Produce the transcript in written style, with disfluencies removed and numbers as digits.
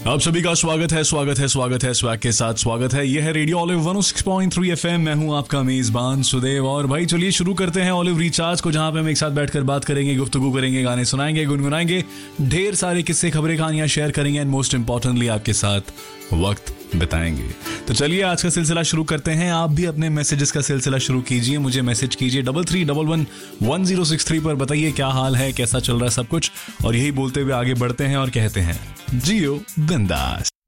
आप सभी का स्वागत है स्वैग के साथ स्वागत है। यह है रेडियो ऑलिव 106.3 एफएम। मैं हूं आपका मेजबान सुदेव। और भाई चलिए शुरू करते हैं ऑलिव रिचार्ज को, जहां पे हम एक साथ बैठकर बात करेंगे, गुफ्तगू करेंगे, गाने सुनाएंगे, गुनगुनाएंगे, ढेर सारे किस्से, खबरें, कहानियां शेयर करेंगे एंड मोस्ट इंपॉर्टेंटली आपके साथ वक्त बिताएंगे। तो चलिए आज का सिलसिला शुरू करते हैं। आप भी अपने मैसेजेस का सिलसिला शुरू कीजिए, मुझे मैसेज कीजिए 33111063 पर। बताइए क्या हाल है, कैसा चल रहा है सब कुछ, और यही बोलते हुए आगे बढ़ते हैं और कहते हैं जियो बिंदास।